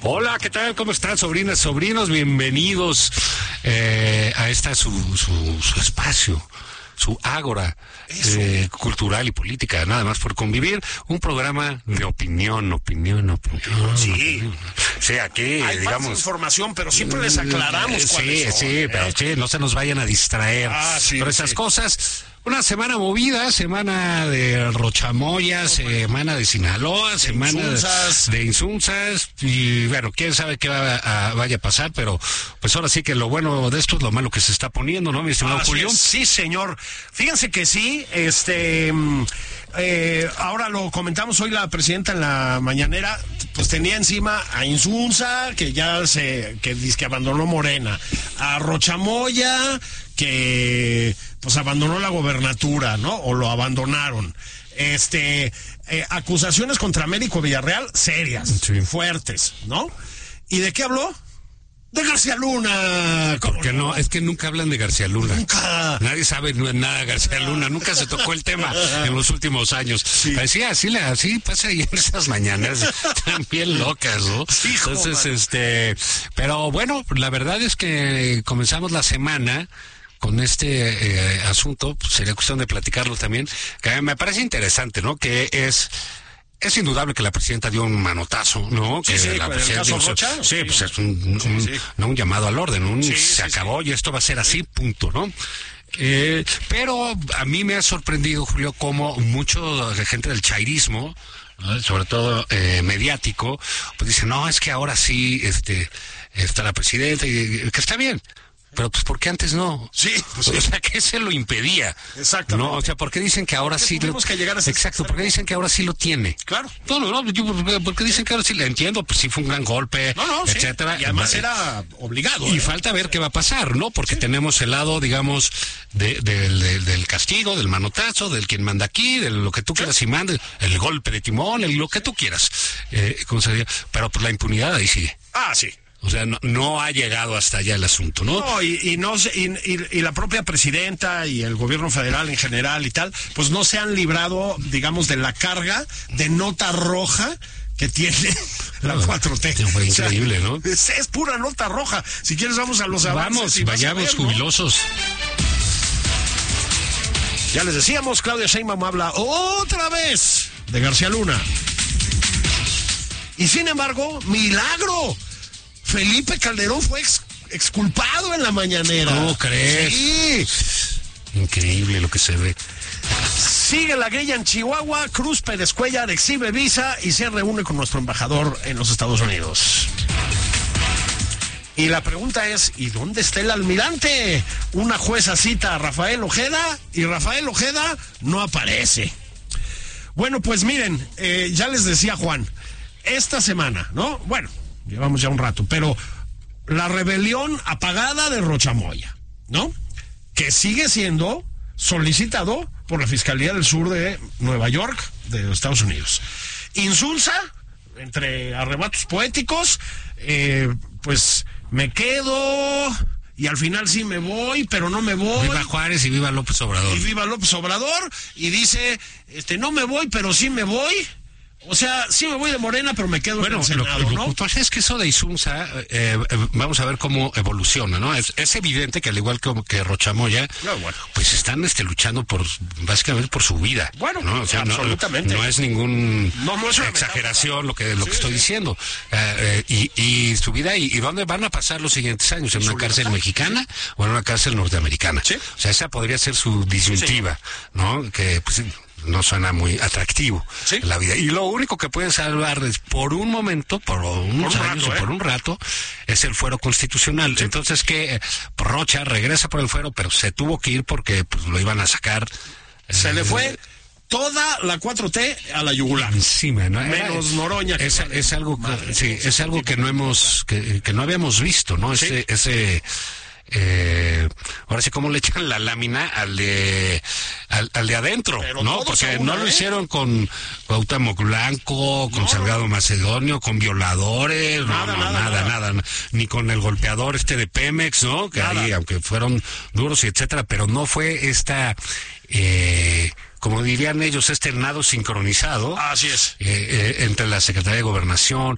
Hola, ¿qué tal? ¿Cómo están, sobrinas, sobrinos? Bienvenidos a esta su espacio, su ágora cultural y política, nada más por convivir. Un programa de opinión. Sí. Sí, aquí, hay digamos... información, pero siempre les aclaramos cuáles son. Pero sí, no se nos vayan a distraer por esas cosas. Una semana movida, semana de Rochamoya, semana de Sinaloa, semana de Insunzas, y bueno, quién sabe qué vaya a pasar, pero pues ahora sí que lo bueno de esto es lo malo que se está poniendo, ¿no, mi estimado Julio? Sí, señor. Fíjense que sí, ahora lo comentamos hoy la presidenta en la mañanera, pues tenía encima a Insunza, que dice que abandonó Morena, a Rochamoya, que pues abandonó la gobernatura, ¿no? O lo abandonaron. Acusaciones contra Américo Villarreal serias, fuertes, ¿no? ¿Y de qué habló? De García Luna. Porque no, es que nunca hablan de García Luna. Nunca. Nadie sabe nada de García Luna. Nunca se tocó el tema en los últimos años. Sí. Así pasa ahí en esas mañanas. Están bien locas, ¿no? Sí, entonces, pero bueno, la verdad es que comenzamos la semana con este asunto. Pues sería cuestión de platicarlo también, que me parece interesante, ¿no? Que es indudable que la presidenta dio un manotazo, ¿no? Sí, que la presidenta el caso Rocha. Sí, pues es no un llamado al orden, se acabó y esto va a ser así, punto, ¿no? Pero a mí me ha sorprendido, Julio, como mucho de gente del chairismo, ¿no? Sobre todo mediático, pues dice, no, es que ahora sí está la presidenta, y que está bien. Pero pues, ¿por qué antes no? Sí. O sea, ¿qué se lo impedía? Exactamente. No, o sea, ¿por qué dicen que ahora sí lo... Exacto, ¿por qué dicen que ahora sí lo tiene? Claro. ¿Por qué dicen que ahora sí lo entiendo? Pues sí fue un gran golpe, etcétera. Sí. Y además era obligado. Y falta ver qué va a pasar, ¿no? Porque tenemos el lado, digamos, del castigo, del manotazo, del quien manda aquí, de lo que tú quieras y mandes, el golpe de timón, lo que tú quieras. Pero pues la impunidad ahí sigue. Sí. O sea, no ha llegado hasta allá el asunto, ¿no? No, y la propia presidenta y el gobierno federal en general y tal, pues no se han librado, digamos, de la carga de nota roja que tiene la 4T. Fue increíble, ¿no? Es pura nota roja. Si quieres vamos a los avances. Vayamos jubilosos. Ya les decíamos, Claudia Sheinbaum habla otra vez de García Luna. Y sin embargo, milagro. Felipe Calderón fue exculpado en la mañanera. ¿Cómo crees? Sí. Increíble lo que se ve. Sigue la grilla en Chihuahua. Cruz Pérez Cuellar exhibe visa y se reúne con nuestro embajador en los Estados Unidos. Y la pregunta es, ¿y dónde está el almirante? Una jueza cita a Rafael Ojeda y Rafael Ojeda no aparece. Bueno, pues miren, ya les decía Juan, esta semana, ¿no? Bueno, llevamos ya un rato, pero la rebelión apagada de Rochamoya, ¿no? Que sigue siendo solicitado por la Fiscalía del Sur de Nueva York, de los Estados Unidos. Insulsa, entre arrebatos poéticos, pues me quedo y al final sí me voy, pero no me voy. Viva Juárez y viva López Obrador. Y viva López Obrador, y dice, no me voy, pero sí me voy. O sea, sí me voy de Morena, pero me quedo en el Senado, ¿no? Lo que pasa es que eso de Insunza, vamos a ver cómo evoluciona, ¿no? Es evidente que al igual que Rochamoya, pues están luchando básicamente por su vida. Bueno, ¿no? O sea, absolutamente. No es ninguna exageración lo que estoy diciendo. Y su vida, y dónde van a pasar los siguientes años, ¿en una cárcel mexicana o en una cárcel norteamericana? ¿Sí? O sea, esa podría ser su disyuntiva, ¿no? Que pues no suena muy atractivo la vida. Y lo único que puede salvarles por un momento, por unos años o por un rato, es el fuero constitucional. Sí. Entonces que Rocha regresa por el fuero, pero se tuvo que ir porque pues lo iban a sacar. Se le fue toda la 4T a la yugular. Encima, ¿no? Menos Noroña. Es algo que no habíamos visto, ¿no? Sí. Ahora sí, ¿cómo le echan la lámina al de adentro? Pero ¿no? Porque no lo hicieron con Cuauhtémoc Blanco, con Salgado Macedonio, con violadores, nada, ni con el golpeador de Pemex, ¿no? Que ahí, aunque fueron duros y etcétera, pero no fue esta como dirían ellos, nado sincronizado. Así es. Entre la Secretaría de Gobernación,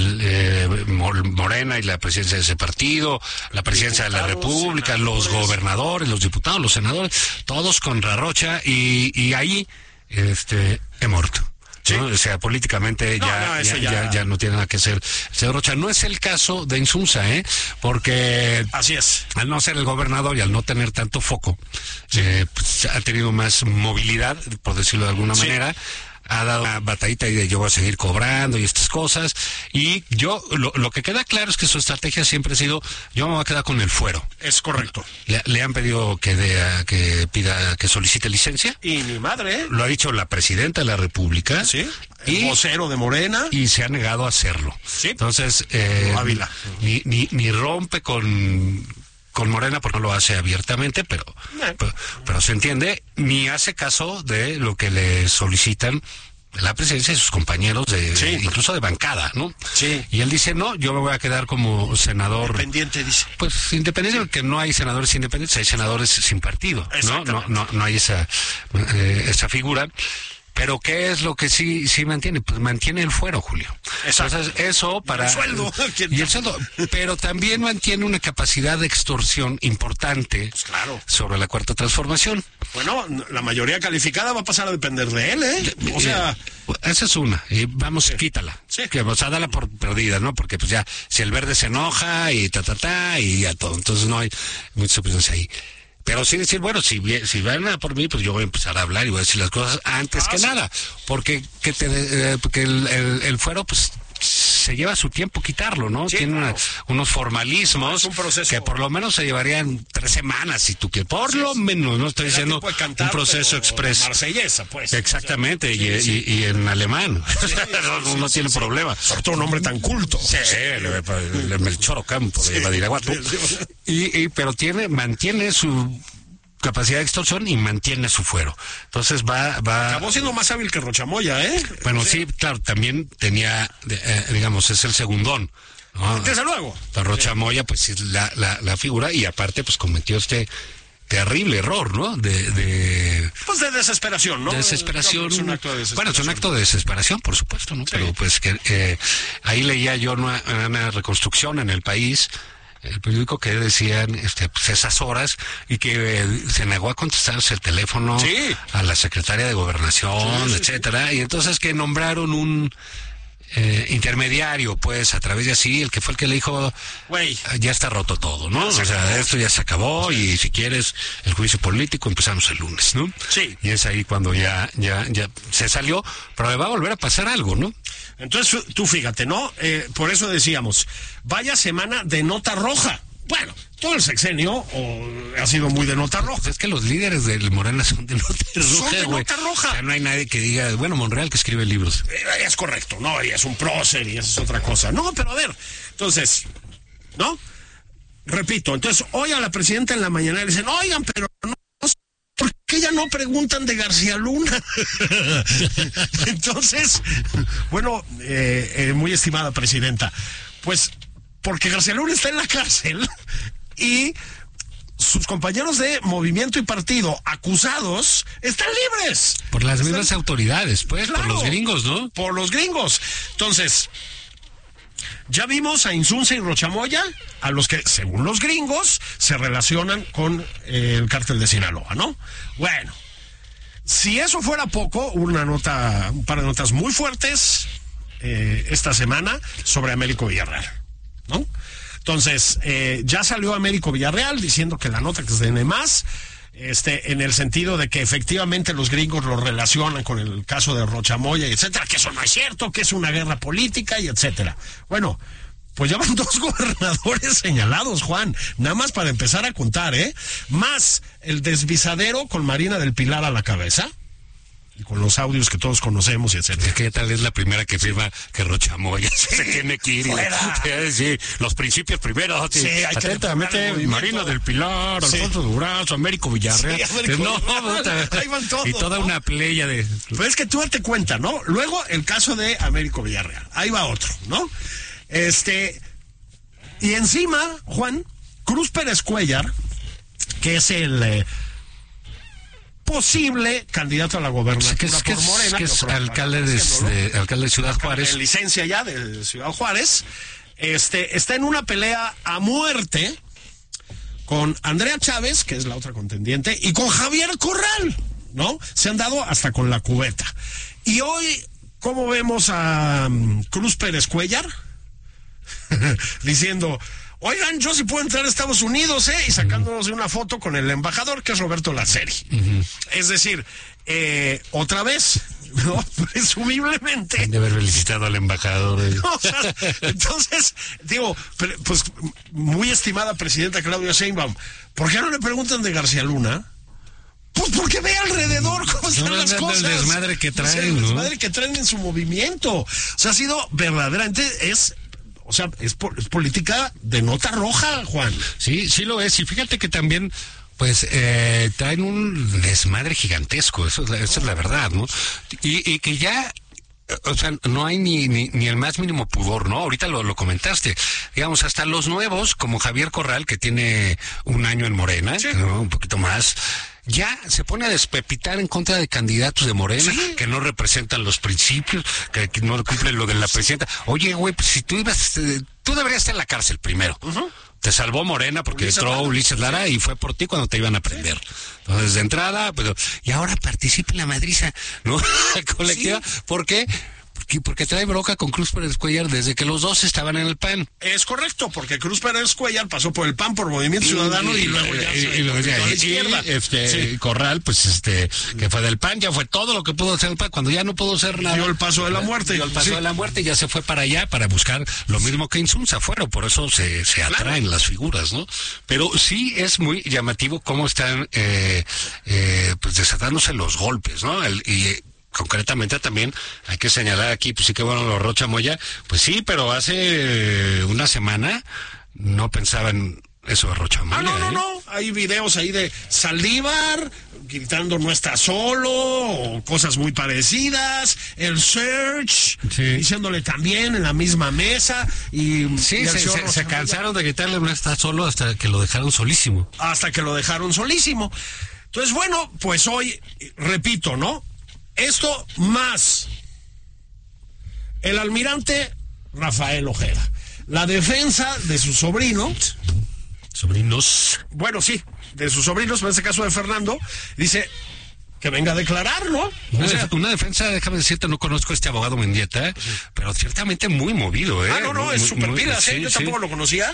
Morena y la presidencia de ese partido, la presidencia de la República, los gobernadores, los diputados, los senadores, todos contra Rocha, y ahí he muerto. ¿Sí? ¿No? O sea, políticamente ya no tiene nada que hacer el señor Rocha. No es el caso de Insunza, porque así es. Al no ser el gobernador y al no tener tanto foco, pues, ha tenido más movilidad, por decirlo de alguna manera. Ha dado una batallita y de yo voy a seguir cobrando y estas cosas. Y yo, lo que queda claro es que su estrategia siempre ha sido, yo me voy a quedar con el fuero. Es correcto. Le han pedido que solicite licencia. Y mi madre. Lo ha dicho la presidenta de la República. Sí. El vocero de Morena. Y se ha negado a hacerlo. Sí. Entonces, Ávila. Ni rompe con Morena porque no lo hace abiertamente, pero se entiende, ni hace caso de lo que le solicitan la presidencia y sus compañeros incluso de bancada, ¿no? Sí. Y él dice, no, yo me voy a quedar como senador independiente, dice. Pues independiente, porque no hay senadores independientes, hay senadores sin partido, ¿no? No hay esa figura. Pero ¿qué es lo que sí mantiene? Pues mantiene el fuero, Julio. Exacto. Entonces, eso para... El sueldo. Y el sueldo. Pero también mantiene una capacidad de extorsión importante, pues claro, sobre la Cuarta Transformación. Bueno, la mayoría calificada va a pasar a depender de él, ¿eh? O sea... Esa es una. Y vamos, quítala. Sí. Que vamos a darla por perdida, ¿no? Porque pues ya, si el verde se enoja y y ya todo. Entonces no hay mucha sorpresa ahí. Pero sí decir, bueno, si van a por mí, pues yo voy a empezar a hablar y voy a decir las cosas antes que nada. Porque el fuero, pues, se lleva su tiempo quitarlo, ¿no? Sí, tiene unos formalismos que por lo menos se llevarían 3 semanas, si tú quieres. Por lo menos, no estoy diciendo cantar, un proceso express. Marsellesa, pues. Exactamente, y en alemán. No tiene problema. Sobre todo un hombre tan culto. Sí, el Melchor Ocampo de Badiraguato. Pero mantiene su capacidad de extorsión y mantiene su fuero. Entonces va... Acabó siendo más hábil que Rochamoya, ¿eh? Bueno, sí, claro, también tenía, digamos, es el segundón, ¿no? Desde luego. Rochamoya, pues, es la figura, y aparte, pues, cometió terrible error, ¿no? Pues de desesperación, ¿no? Desesperación. Es un acto de desesperación. Bueno, es un acto de desesperación, por supuesto, ¿no? Sí. Pero, pues, ahí leía yo una reconstrucción en El País, el periódico, que decían pues esas horas, y que se negó a contestarse el teléfono a la secretaria de Gobernación, etcétera, y entonces que nombraron un intermediario, pues, a través de así, el que fue el que le dijo, güey, ya está roto todo, ¿no? O sea, esto ya se acabó, y si quieres el juicio político empezamos el lunes, ¿no? Sí. Y es ahí cuando ya se salió, pero le va a volver a pasar algo, ¿no? Entonces, tú fíjate, ¿no? Por eso decíamos, vaya semana de nota roja. Bueno, todo el sexenio ha sido muy de nota roja. Pues es que los líderes del Morena son de nota roja. Son de nota roja. O sea, no hay nadie que diga, bueno, Monreal que escribe libros. Es correcto, no, y es un prócer y eso es otra cosa. No, pero a ver, entonces, ¿no? Repito, entonces hoy a la presidenta en la mañana le dicen, oigan, pero no, ¿por qué ya no preguntan de García Luna? Entonces, bueno, muy estimada presidenta, pues porque García Luna está en la cárcel y sus compañeros de movimiento y partido acusados están libres. Por las mismas autoridades, pues, claro, por los gringos, ¿no? Por los gringos. Entonces, ya vimos a Insunza y Rochamoya, a los que, según los gringos, se relacionan con el cártel de Sinaloa, ¿no? Bueno, si eso fuera poco, un par de notas muy fuertes esta semana sobre Américo Villarreal, ¿no? Entonces, ya salió Américo Villarreal diciendo que la nota que se tiene más, en el sentido de que efectivamente los gringos lo relacionan con el caso de Rochamoya, y etcétera, que eso no es cierto, que es una guerra política y etcétera. Bueno, pues ya van 2 gobernadores señalados, Juan, nada más para empezar a contar, más el desvisadero con Marina del Pilar a la cabeza, y con los audios que todos conocemos y etcétera. Es que tal vez la primera que firma que Rochamoya se tiene que ir. Sí, los principios primero. Sí, hay atentamente, Marina del Pilar, Alfonso Durazo, Américo Villarreal. Ahí van todos, y toda una playa de... Pues es que tú date cuenta, ¿no? Luego el caso de Américo Villarreal. Ahí va otro, ¿no? Y encima, Juan, Cruz Pérez Cuellar, que es el posible candidato a la gobernatura por Morena. Que es alcalde de Ciudad Juárez. En licencia ya de Ciudad Juárez. Está en una pelea a muerte con Andrea Chávez, que es la otra contendiente, y con Javier Corral, ¿no? Se han dado hasta con la cubeta. Y hoy, ¿cómo vemos a Cruz Pérez Cuellar? Diciendo, oigan, yo sí puedo entrar a Estados Unidos, y sacándonos de una foto con el embajador, que es Roberto Laceri. Es decir, otra vez, ¿no? Presumiblemente. De haber felicitado al embajador. O sea, entonces, digo, pues muy estimada presidenta Claudia Sheinbaum, ¿por qué no le preguntan de García Luna? Pues porque ve alrededor cómo están las cosas. El desmadre que traen, el desmadre que traen en su movimiento. O sea, ha sido verdaderamente, es política de nota roja, Juan. Sí, sí lo es. Y fíjate que también, pues, traen un desmadre gigantesco. Eso es la verdad, ¿no? Y que ya, o sea, no hay ni el más mínimo pudor, ¿no? Ahorita lo comentaste. Digamos, hasta los nuevos, como Javier Corral, que tiene un año en Morena, sí, ¿no? Un poquito más, ya se pone a despepitar en contra de candidatos de Morena, ¿sí?, que no representan los principios, que no cumplen lo de la presidenta. Oye, güey, pues si tú deberías estar en la cárcel primero. Te salvó Morena porque entró Ulises Lara y fue por ti cuando te iban a prender. Sí. Entonces, de entrada, pues, y ahora participa en la madriza, ¿no? Colectiva. Sí. ¿Por qué? Porque trae bronca con Cruz Pérez Cuellar desde que los dos estaban en el PAN. Es correcto, porque Cruz Pérez Cuellar pasó por el PAN, por Movimiento Ciudadano, y luego ya a la izquierda. Sí. Corral, pues que fue del PAN, ya fue todo lo que pudo hacer el PAN, cuando ya no pudo hacer nada. Dio el paso de la muerte. Dio el paso de la muerte y ya se fue para allá para buscar lo mismo que Insunza fueron, por eso se atraen las figuras, ¿no? Pero sí es muy llamativo cómo están pues desatándose los golpes, ¿no? Concretamente también hay que señalar aquí, pues sí que bueno, los Rocha Moya, pues sí, pero hace una semana no pensaban eso de Rocha Moya. No, hay videos ahí de Saldívar gritando no está solo, o cosas muy parecidas, el Search, sí, diciéndole también en la misma mesa, y sí, se cansaron de gritarle no está solo hasta que lo dejaron solísimo. Entonces, bueno, pues hoy, repito, ¿no? Esto más el almirante Rafael Ojeda, la defensa de sus sobrinos. Bueno, sí, de sus sobrinos, en este caso de Fernando, dice que venga a declarar, ¿no? Una defensa, déjame decirte, no conozco a este abogado Mendieta, sí, pero ciertamente muy movido, ¿eh? Es súper pilas, ¿eh? Yo tampoco lo conocía.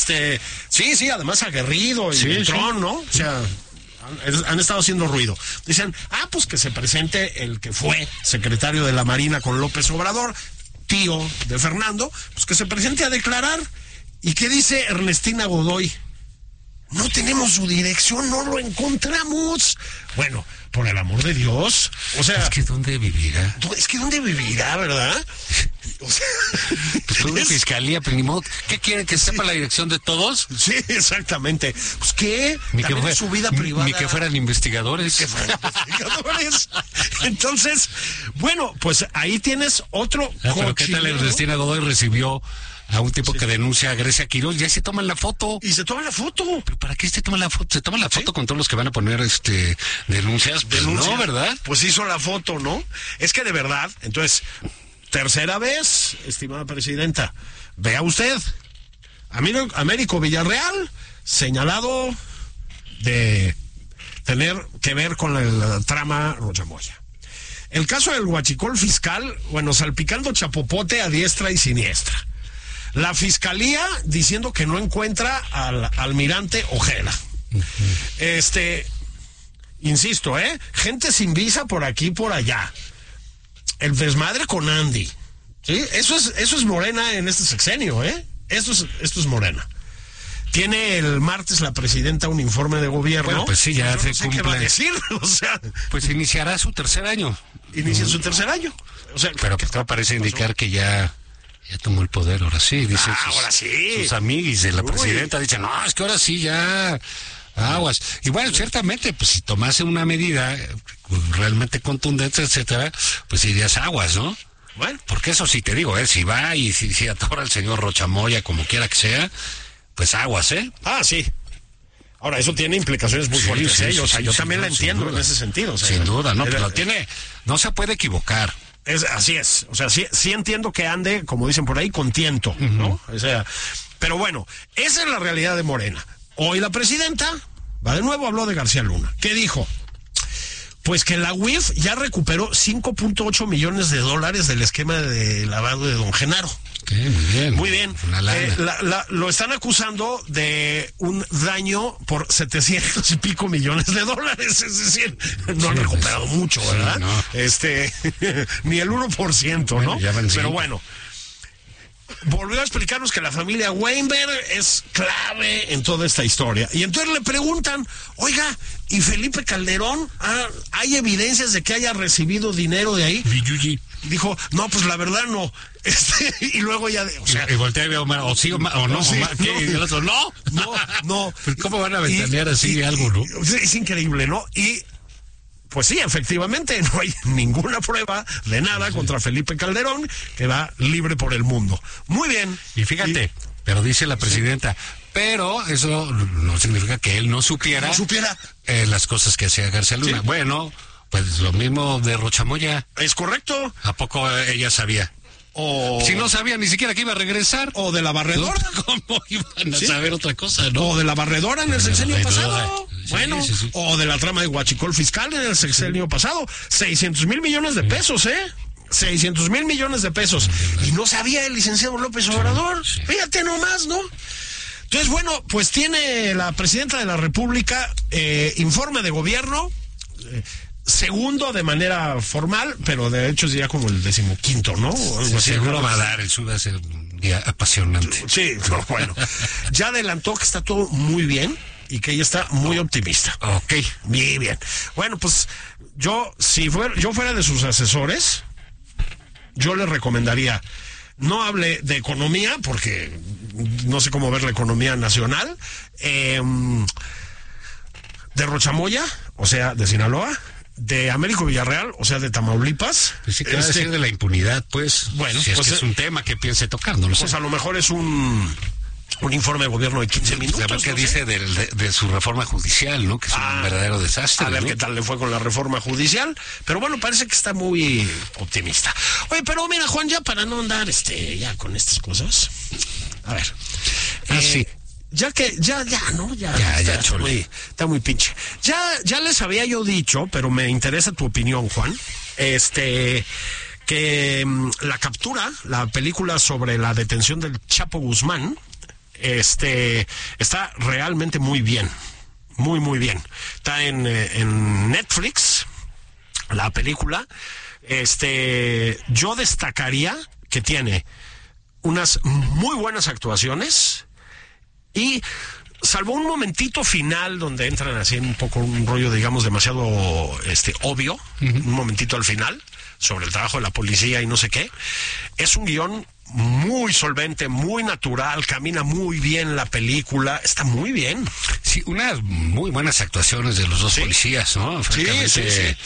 Sí, además aguerrido y entrón, ¿no? O sea, han estado haciendo ruido. Dicen, pues que se presente el que fue secretario de la Marina con López Obrador, tío de Fernando, pues que se presente a declarar. ¿Y qué dice Ernestina Godoy? No tenemos su dirección, no lo encontramos. Bueno, por el amor de Dios. O sea, es que ¿dónde vivirá? ¿Verdad? O sea, pues fue una fiscalía, pero ni modo. ¿Qué quieren? ¿Que sepa la dirección de todos? Sí, exactamente. Pues qué, ni que fuera su vida privada. Ni que fueran investigadores. Entonces, bueno, pues ahí tienes otro pero ¿qué tal Ernestina Godoy recibió a un tipo que denuncia a Grecia Quiroz? Ya se toman la foto. Y se toman la foto. ¿Pero para qué se toman la foto? Se toman la foto con todos los que van a poner denuncias. Pues no, ¿verdad? Pues hizo la foto, ¿no? Es que de verdad, entonces, tercera vez, estimada presidenta, vea usted, Américo Villarreal, señalado de tener que ver con la trama Rocha Moya. El caso del huachicol fiscal, bueno, salpicando chapopote a diestra y siniestra. La fiscalía diciendo que no encuentra al almirante Ojeda. Insisto, gente sin visa por aquí y por allá. El desmadre con Andy. ¿Sí? Eso es Morena en este sexenio, Esto es Morena. Tiene el martes la presidenta un informe de gobierno. Bueno, pues sí, ya se cumple. ¿Qué va a decir? O sea, pues iniciará su tercer año. Su tercer año. O sea, pero todo parece indicar que ya tomó el poder, ahora sí, dicen sus amiguis de la presidenta, dicen, no, es que ahora sí ya aguas. Y bueno, ciertamente, pues si tomase una medida realmente contundente, etcétera, pues irías aguas, ¿no? Bueno, porque eso sí te digo, si va y si atora al señor Rocha Moya, como quiera que sea, pues aguas, sí. Ahora, eso tiene implicaciones muy fuertes, ¿eh? O sea, yo también la entiendo en ese sentido. O sea, sin duda, no, pero no se puede equivocar. Así es, o sea, sí entiendo que ande, como dicen por ahí, con tiento, ¿no? O sea, pero bueno, esa es la realidad de Morena. Hoy la presidenta, de nuevo habló de García Luna. ¿Qué dijo? Pues que la UIF ya recuperó $5.8 millones del esquema de lavado de don Genaro. Muy bien. Muy bien. Lo están acusando de un daño por 700 y pico millones de dólares. Es decir, no han recuperado mucho, ¿verdad? Sí, no. Ni el 1%, ¿no? Bueno, pero bueno. Volvió a explicarnos que la familia Weinberg es clave en toda esta historia. Y entonces le preguntan, oiga, ¿y Felipe Calderón? ¿Hay evidencias de que haya recibido dinero de ahí? Dijo, no, pues la verdad no. Y luego ya, o sea... Y voltea y ve a Omar, o sí o no, sí, ¿qué? Y el otro, no. Pues ¿cómo van a ventanear así algo, no? Es increíble, ¿no? Y... pues sí, efectivamente, no hay ninguna prueba de nada contra Felipe Calderón, que va libre por el mundo. Muy bien. Y fíjate, pero dice la presidenta, pero eso no significa que él no supiera las cosas que hacía García Luna. Sí. Bueno, pues lo mismo de Rochamoya. Es correcto. ¿A poco ella sabía? Si no sabía ni siquiera que iba a regresar. O de la barredora. ¿Cómo iban a saber otra cosa, no? O de la barredora en el sexenio pasado. Sí, bueno, sí. O de la trama de Huachicol fiscal en el sexenio pasado. 600,000 millones de pesos, ¿eh? 600,000 millones de pesos. Y no sabía el licenciado López Obrador. Fíjate nomás, ¿no? Entonces, bueno, pues tiene la presidenta de la República informe de gobierno. Segundo de manera formal, pero de hecho es ya como el 15º, ¿no? Algo así. Seguro va a dar, el va a ser un día apasionante. Sí, no, bueno. Ya adelantó que está todo muy bien y que ella está muy optimista. Ok. Bien. Bueno, pues yo fuera de sus asesores, yo le recomendaría, no hable de economía, porque no sé cómo ver la economía nacional, de Rochamoya, o sea, de Sinaloa, de Américo Villarreal, o sea, de Tamaulipas. Pues sí, que va a decir de la impunidad, pues. Bueno, si pues es un tema que piense tocar, no lo sé. Pues a lo mejor es un informe de gobierno de 15 minutos. A ver qué dice de su reforma judicial, ¿no? Que es un verdadero desastre. A ver, ¿no? Qué tal le fue con la reforma judicial. Pero bueno, parece que está muy optimista. Oye, pero mira, Juan, ya para no andar ya con estas cosas. A ver. Sí. Ya que, ya, ¿no? Ya está muy pinche. Ya les había yo dicho, pero me interesa tu opinión, Juan. Que la captura, la película sobre la detención del Chapo Guzmán, está realmente muy bien. Muy, muy bien. Está en Netflix, la película. Yo destacaría que tiene unas muy buenas actuaciones. Y salvo un momentito final donde entran así un poco un rollo, digamos, demasiado obvio, un momentito al final, sobre el trabajo de la policía y no sé qué, es un guión muy solvente, muy natural, camina muy bien la película, está muy bien. Sí, unas muy buenas actuaciones de los dos policías, ¿no? Sí.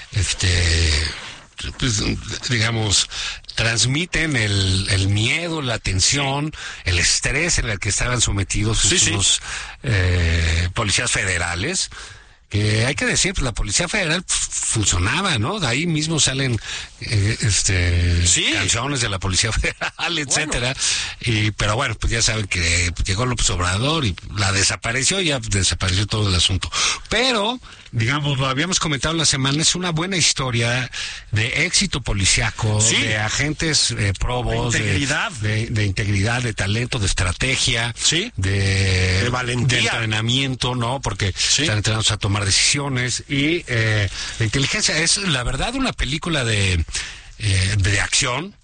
Pues, digamos, transmiten el miedo, la tensión, el estrés en el que estaban sometidos los policías federales. Que hay que decir, pues la Policía Federal funcionaba, ¿no? De ahí mismo salen canciones de la Policía Federal, etcétera. Pero bueno, pues ya saben que llegó López Obrador y la desapareció, ya desapareció todo el asunto. Pero, digamos, lo habíamos comentado en la semana, es una buena historia de éxito policiaco, de agentes probos, de integridad, de talento, de estrategia, de valentía, de entrenamiento, ¿no? Porque están entrenados a tomar decisiones y de inteligencia. Es la verdad una película de acción,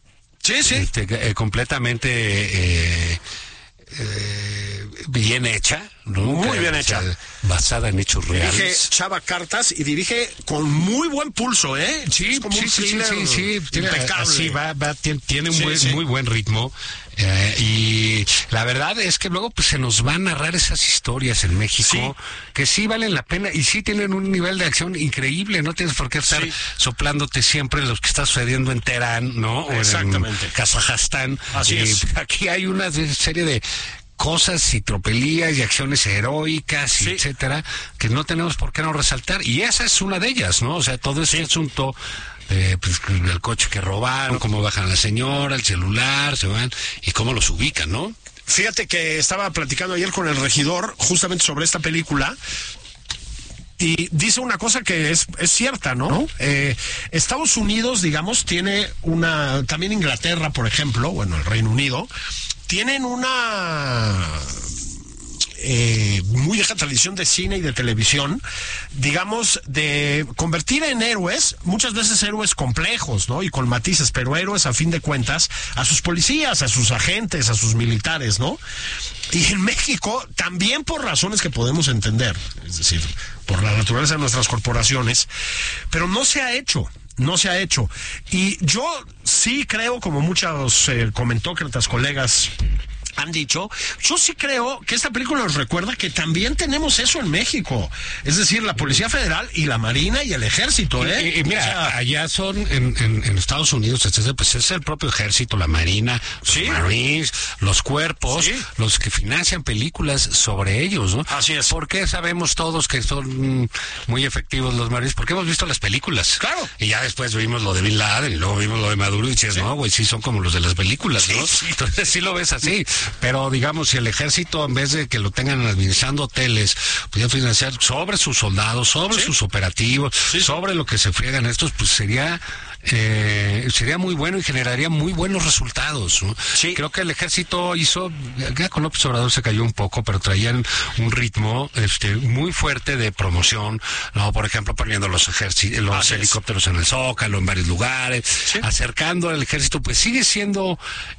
completamente bien hecha, ¿no? Muy bien hecha, basada en hechos reales. Dirige Chava Cartas y dirige con muy buen pulso, ¿eh? Sí, es como un thriller impecable. Así tiene un muy buen ritmo. Y la verdad es que luego pues se nos van a narrar esas historias en México que sí valen la pena y sí tienen un nivel de acción increíble. No tienes por qué estar soplándote siempre lo que está sucediendo en Teherán, ¿no? Exactamente. O en Kazajstán. Así es. Aquí hay una serie de cosas y tropelías y acciones heroicas, y etcétera, que no tenemos por qué no resaltar. Y esa es una de ellas, ¿no? O sea, todo ese asunto... pues, el coche que robaron, cómo bajan a la señora, el celular, se van, y cómo los ubican, ¿no? Fíjate que estaba platicando ayer con el regidor justamente sobre esta película y dice una cosa que es cierta, ¿no? Estados Unidos, digamos, tiene también Inglaterra, por ejemplo, bueno, el Reino Unido, tienen una... muy vieja tradición de cine y de televisión, digamos, de convertir en héroes, muchas veces héroes complejos, ¿no? Y con matices, pero héroes a fin de cuentas, a sus policías, a sus agentes, a sus militares, ¿no? Y en México, también por razones que podemos entender, es decir, por la naturaleza de nuestras corporaciones, pero no se ha hecho. No se ha hecho. Y yo sí creo, como muchos comentócratas, colegas han dicho, yo sí creo que esta película nos recuerda que también tenemos eso en México. Es decir, la Policía Federal y la Marina y el Ejército, Y mira, o sea, allá son, en Estados Unidos, etcétera, pues es el propio Ejército, la Marina, los Marines, los cuerpos, los que financian películas sobre ellos, ¿no? Así es. ¿Por qué sabemos todos que son muy efectivos los Marines? Porque hemos visto las películas. Claro. Y ya después vimos lo de Bin Laden y luego vimos lo de Maduro y dices, no, güey, sí son como los de las películas, ¿no? Entonces sí lo ves así. Pero digamos, si el Ejército, en vez de que lo tengan administrando hoteles, pudiera financiar sobre sus soldados, sobre sus operativos, sobre lo que se friegan estos, pues sería muy bueno y generaría muy buenos resultados, ¿no? Creo que el Ejército hizo, ya con López Obrador se cayó un poco, pero traían un ritmo muy fuerte de promoción, ¿no? Por ejemplo, poniendo los helicópteros en el Zócalo, en varios lugares, acercando al Ejército, pues sigue siendo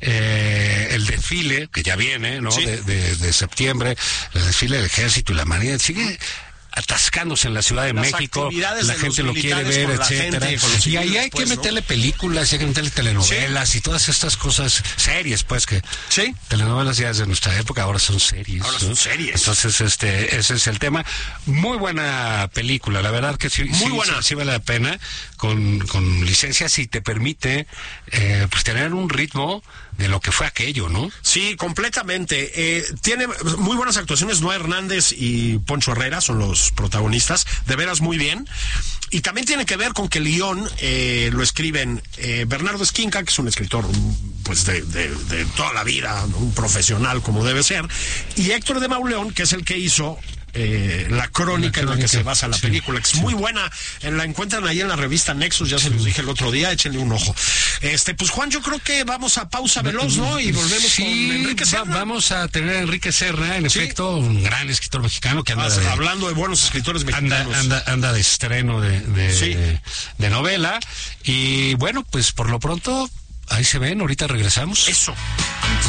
el desfile, que ya viene, ¿no? De septiembre, el desfile del Ejército y la Marina, sigue atascándose en la Ciudad de México, la gente lo quiere ver, etcétera. Y ahí hay que meterle películas, hay que meterle telenovelas y todas estas cosas, series, pues, que telenovelas ya desde nuestra época, ahora son series. Ahora son series. Entonces, ese es el tema. Muy buena película, la verdad que sí, muy buena. Sí vale la pena, con licencia, si te permite pues tener un ritmo de lo que fue aquello, ¿no? Sí, completamente. Tiene muy buenas actuaciones. Noé Hernández y Poncho Herrera son los protagonistas. De veras, muy bien. Y también tiene que ver con que el guión lo escriben Bernardo Esquinca, que es un escritor pues de toda la vida, ¿no? Un profesional como debe ser, y Héctor de Mauleón, que es el que hizo la crónica en la que se basa la película, que es muy buena. La encuentran ahí en la revista Nexus, ya se los dije el otro día, échenle un ojo. Pues Juan, yo creo que vamos a pausa veloz, ¿no? Y volvemos con Enrique Serna. Vamos a tener a Enrique Serna, en efecto, un gran escritor mexicano que anda hablando de buenos escritores mexicanos. Anda de estreno de novela. Y bueno, pues por lo pronto, ahí se ven, ahorita regresamos. Eso.